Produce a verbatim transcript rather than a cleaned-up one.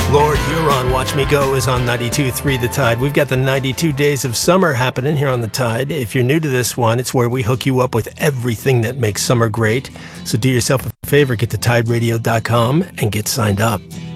Lord Huron, Watch Me Go is on ninety-two point three The Tide. We've got the ninety-two Days of Summer happening here on The Tide. If you're new to this one, it's where we hook you up with everything that makes summer great. So do yourself a favor, get to tide radio dot com and get signed up.